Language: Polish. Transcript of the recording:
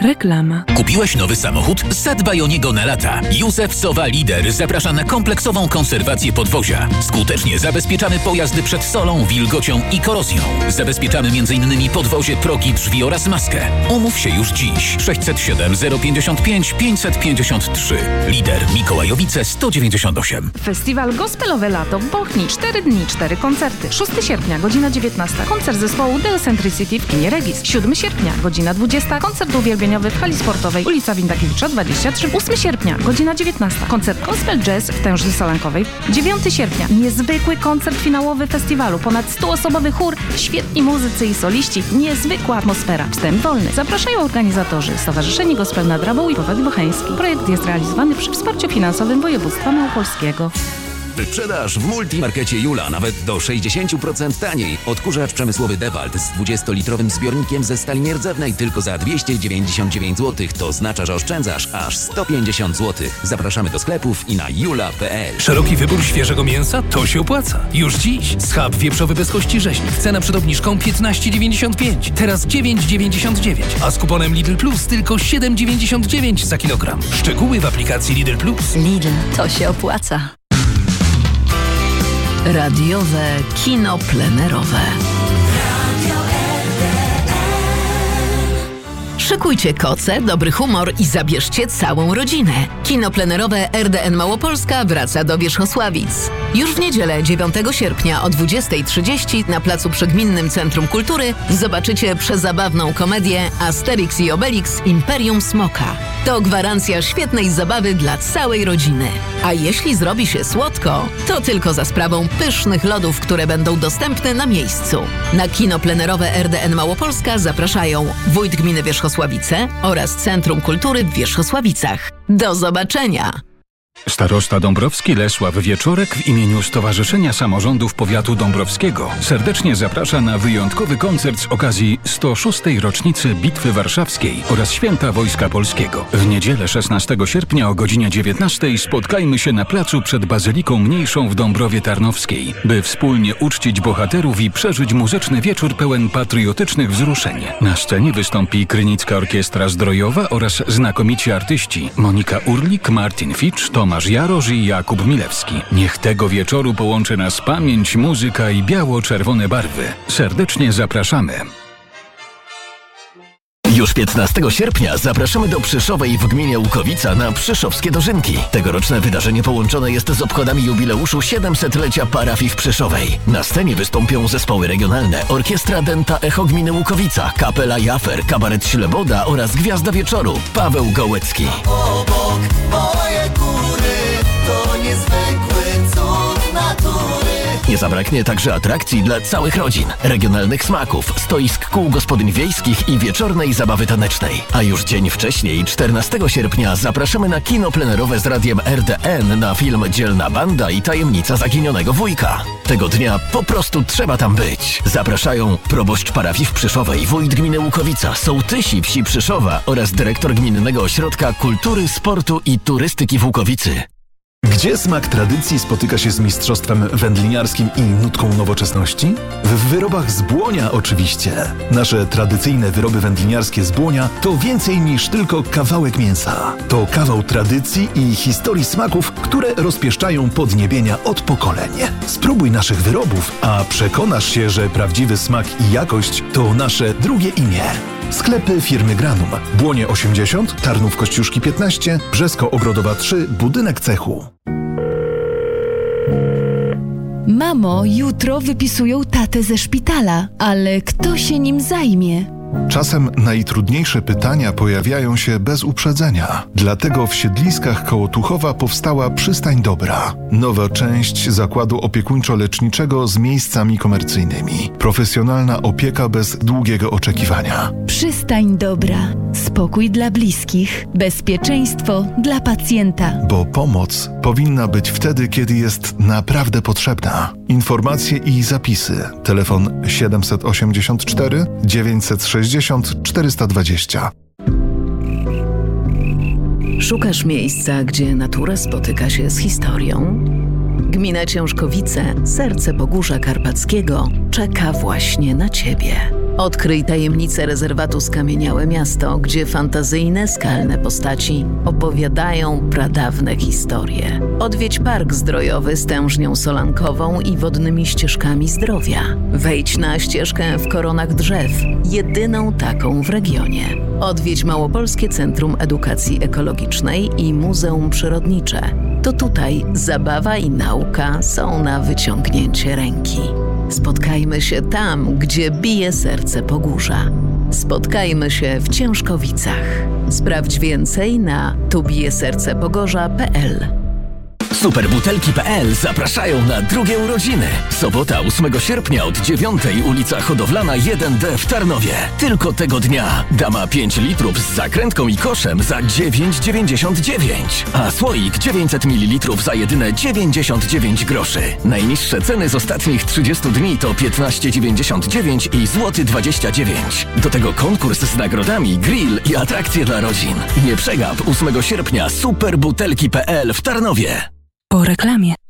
Reklama. Kupiłeś nowy samochód? Zadbaj o niego na lata. Józef Sowa Lider zaprasza na kompleksową konserwację podwozia. Skutecznie zabezpieczamy pojazdy przed solą, wilgocią i korozją. Zabezpieczamy m.in. podwozie, progi, drzwi oraz maskę. Umów się już dziś. 607 055 553. Lider Mikołajowice 198. Festiwal Gospelowe Lato w Bochni. 4 dni, 4 koncerty. 6 sierpnia, godzina 19. Koncert zespołu The Centricity w kinie Regis. 7 sierpnia, godzina 20. Koncert uwielbieniowy w hali sportowej ulica Windakiewicza 23. 8 sierpnia, godzina 19. Koncert Gospel Jazz w Tęży Solankowej. 9 sierpnia, niezwykły koncert finałowy festiwalu. Ponad 100-osobowy chór, świetni muzycy i soliści, niezwykła atmosfera. Wstęp wolny. Zapraszają organizatorzy Stowarzyszenie Gospel nad Rabą i Powiat Bocheński. Projekt jest realizowany przy wsparciu finansowym województwa małopolskiego. Wyprzedaż w Multimarkecie Jula nawet do 60% taniej. Odkurzacz przemysłowy DeWalt z 20-litrowym zbiornikiem ze stali nierdzewnej tylko za 299 zł. To oznacza, że oszczędzasz aż 150 zł. Zapraszamy do sklepów i na jula.pl. Szeroki wybór świeżego mięsa? To się opłaca. Już dziś schab wieprzowy bez kości rzeźnik. Cena przed obniżką 15,95. Teraz 9,99. A z kuponem Lidl Plus tylko 7,99 za kilogram. Szczegóły w aplikacji Lidl Plus. Lidl, to się opłaca. Radiowe kino plenerowe. Szykujcie koce, dobry humor i zabierzcie całą rodzinę. Kino plenerowe RDN Małopolska wraca do Wierzchosławic. Już w niedzielę 9 sierpnia o 20:30 na placu przy Gminnym Centrum Kultury zobaczycie przezabawną komedię Asterix i Obelix Imperium Smoka. To gwarancja świetnej zabawy dla całej rodziny. A jeśli zrobi się słodko, to tylko za sprawą pysznych lodów, które będą dostępne na miejscu. Na kino plenerowe RDN Małopolska zapraszają wójt gminy Wierzchosławice oraz Centrum Kultury w Wierzchosławicach. Do zobaczenia! Starosta dąbrowski Lesław Wieczorek w imieniu Stowarzyszenia Samorządów Powiatu Dąbrowskiego serdecznie zaprasza na wyjątkowy koncert z okazji 106. rocznicy Bitwy Warszawskiej oraz Święta Wojska Polskiego. W niedzielę 16 sierpnia o godzinie 19 spotkajmy się na placu przed Bazyliką Mniejszą w Dąbrowie Tarnowskiej, by wspólnie uczcić bohaterów i przeżyć muzyczny wieczór pełen patriotycznych wzruszeń. Na scenie wystąpi Krynicka Orkiestra Zdrojowa oraz znakomici artyści Monika Urlik, Martin Fitch, Tomasz Jarosz i Jakub Milewski. Niech tego wieczoru połączy nas pamięć, muzyka i biało-czerwone barwy. Serdecznie zapraszamy. Już 15 sierpnia zapraszamy do Przyszowej w gminie Łukowica na Przyszowskie Dożynki. Tegoroczne wydarzenie połączone jest z obchodami jubileuszu 700-lecia parafii w Przyszowej. Na scenie wystąpią zespoły regionalne, Orkiestra Denta Echo Gminy Łukowica, Kapela Jafer, Kabaret Śleboda oraz Gwiazda Wieczoru Paweł Gołecki. Obok moje góry to niezwykły cud natury. Nie zabraknie także atrakcji dla całych rodzin, regionalnych smaków, stoisk kół gospodyń wiejskich i wieczornej zabawy tanecznej. A już dzień wcześniej, 14 sierpnia, zapraszamy na kino plenerowe z radiem RDN na film Dzielna Banda i Tajemnica Zaginionego Wujka. Tego dnia po prostu trzeba tam być. Zapraszają proboszcz parafii w Przyszowej, wójt gminy Łukowica, sołtysi wsi Przyszowa oraz dyrektor Gminnego Ośrodka Kultury, Sportu i Turystyki w Łukowicy. Gdzie smak tradycji spotyka się z mistrzostwem wędliniarskim i nutką nowoczesności? W wyrobach z Błonia oczywiście. Nasze tradycyjne wyroby wędliniarskie z Błonia to więcej niż tylko kawałek mięsa. To kawał tradycji i historii smaków, które rozpieszczają podniebienia od pokoleń. Spróbuj naszych wyrobów, a przekonasz się, że prawdziwy smak i jakość to nasze drugie imię. Sklepy firmy Granum. Błonie 80, Tarnów Kościuszki 15, Brzesko-Ogrodowa 3, budynek cechu. Mamo, jutro wypisują tatę ze szpitala, ale kto się nim zajmie? Czasem najtrudniejsze pytania pojawiają się bez uprzedzenia. Dlatego w Siedliskach koło Tuchowa powstała Przystań Dobra. Nowa część zakładu opiekuńczo-leczniczego z miejscami komercyjnymi. Profesjonalna opieka bez długiego oczekiwania. Przystań Dobra. Spokój dla bliskich. Bezpieczeństwo dla pacjenta. Bo pomoc powinna być wtedy, kiedy jest naprawdę potrzebna. Informacje i zapisy. Telefon 784 960 420. Szukasz miejsca, gdzie natura spotyka się z historią? Gmina Ciężkowice, serce Pogórza Karpackiego, czeka właśnie na Ciebie. Odkryj tajemnicę rezerwatu Skamieniałe Miasto, gdzie fantazyjne, skalne postaci opowiadają pradawne historie. Odwiedź Park Zdrojowy z tężnią solankową i wodnymi ścieżkami zdrowia. Wejdź na ścieżkę w koronach drzew, jedyną taką w regionie. Odwiedź Małopolskie Centrum Edukacji Ekologicznej i Muzeum Przyrodnicze. To tutaj zabawa i nauka są na wyciągnięcie ręki. Spotkajmy się tam, gdzie bije serce Pogórza. Spotkajmy się w Ciężkowicach. Sprawdź więcej na tubijesercepogorza.pl. Superbutelki.pl zapraszają na drugie urodziny. Sobota 8 sierpnia od 9 ulica Hodowlana 1D w Tarnowie. Tylko tego dnia dama 5 litrów z zakrętką i koszem za 9,99, a słoik 900 ml za jedyne 99 groszy. Najniższe ceny z ostatnich 30 dni to 15,99 i złoty 29. Do tego konkurs z nagrodami, grill i atrakcje dla rodzin. Nie przegap 8 sierpnia Superbutelki.pl w Tarnowie. Po reklamie.